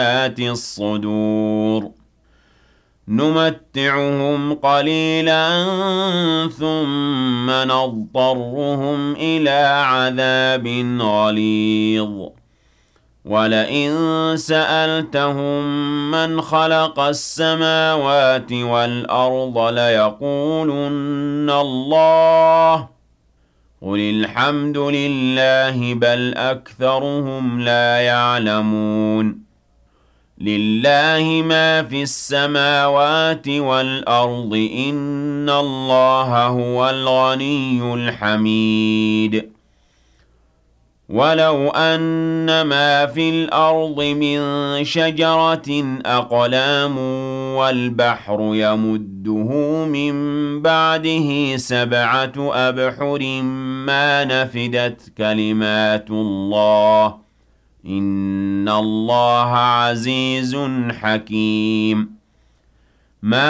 ذات الصدور نمتعهم قليلا ثم نضطرهم إلى عذاب غليظ ولئن سألتهم من خلق السماوات والأرض ليقولن الله قل الحمد لله بل أكثرهم لا يعلمون لله ما في السماوات والأرض إن الله هو الغني الحميد ولو أن ما في الأرض من شجرة أقلام والبحر يمده من بعده 7 أبحر ما نفدت كلمات الله إن الله عزيز حكيم ما